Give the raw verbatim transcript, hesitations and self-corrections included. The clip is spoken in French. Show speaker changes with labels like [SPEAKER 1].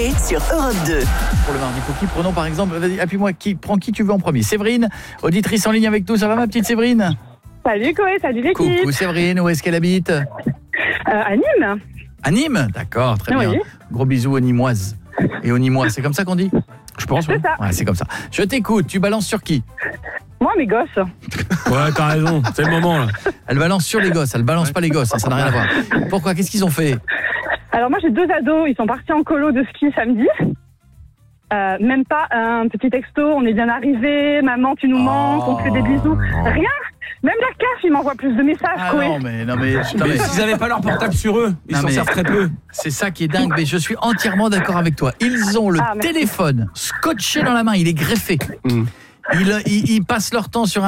[SPEAKER 1] Coé sur Europe deux.
[SPEAKER 2] Pour le mardi cookie, prenons par exemple, vas-y, appuie-moi, qui, prends qui tu veux en premier. Séverine, auditrice en ligne avec nous, ça va ma petite Séverine?
[SPEAKER 3] Salut Coé, salut l'équipe.
[SPEAKER 2] Coucou Séverine, où est-ce qu'elle habite?
[SPEAKER 3] Euh, à Nîmes.
[SPEAKER 2] À Nîmes? D'accord, très
[SPEAKER 3] Oui.
[SPEAKER 2] bien. Gros bisous aux Nîmoises et aux Nîmois, c'est comme ça qu'on dit? Je pense,
[SPEAKER 3] C'est
[SPEAKER 2] oui.
[SPEAKER 3] ça.
[SPEAKER 2] Ouais, c'est comme ça. Je t'écoute, tu balances sur qui?
[SPEAKER 3] Moi, mes gosses.
[SPEAKER 4] Ouais, t'as raison, c'est le moment là.
[SPEAKER 2] Elle balance sur les gosses, elle balance pas les gosses, hein, ça n'a rien à voir. Pourquoi? Qu'est-ce qu'ils ont fait?
[SPEAKER 3] Alors moi, j'ai deux ados, ils sont partis en colo de ski samedi. Euh, même pas un petit texto, on est bien arrivés, maman, tu nous manques, on te fait des bisous. Rien. Même la C A F, ils m'envoient plus de messages,
[SPEAKER 2] Ah
[SPEAKER 3] Coé.
[SPEAKER 2] non, mais, non, mais, non,
[SPEAKER 4] Mais
[SPEAKER 2] mais
[SPEAKER 4] s'ils avaient pas leur portable sur eux, ils
[SPEAKER 2] Non,
[SPEAKER 4] s'en
[SPEAKER 2] mais-
[SPEAKER 4] servent très peu.
[SPEAKER 2] c'est ça qui est dingue, mais je suis entièrement d'accord avec toi. Ils ont le
[SPEAKER 3] Ah, merci.
[SPEAKER 2] téléphone scotché dans la main, il est greffé.
[SPEAKER 4] Mm.
[SPEAKER 2] Ils, ils, ils passent leur temps sur